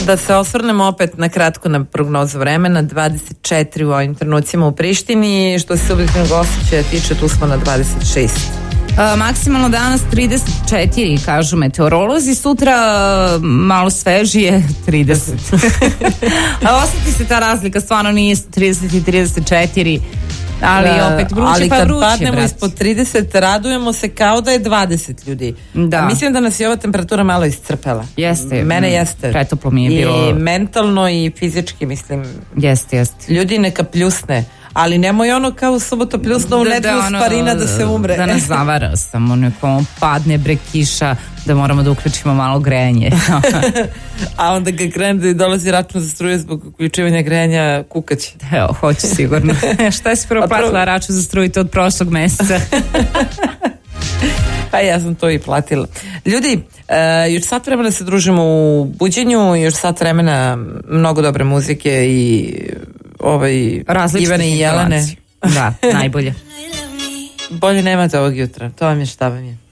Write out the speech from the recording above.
Da se osvrnemo opet na kratko na prognozu vremena, 24 u ovim trenucima u Prištini, što se subjektivnog osjećaja tiče, tu smo na 26. Maksimalno danas 34, kažu meteorolozi, sutra malo svežije 30. A osjeti se ta razlika, stvarno nije 30 i 34, ali opet vruće, ali pa kad vruće, padnemo brat. ispod 30 radujemo se kao da je 20 ljudi. Da. A mislim da nas je ova temperatura malo iscrpela. Jeste. Mene jeste. Pretoplo mi je bilo. I mentalno i fizički, mislim. Jeste. Ljudi neka pljusne, ali nemoj ono kao u subotu pljusno u nedelju sparina da se umre. Da nas zavara samo, neko padne bre kiša, da moramo da uključimo malo grejanje. A onda ga krene da dolazi račun za struju zbog uključivanja grejanja, kukaće. Evo, hoće sigurno. Šta si prvo platila račun za struju od prošlog meseca? Pa ja sam to i platila. Ljudi, još sat vremena se družimo u buđenju, još sat vremena mnogo dobre muzike i Ivane i Jelene. Da, najbolje. Bolje nemate ovog jutra, to vam je šta vam je.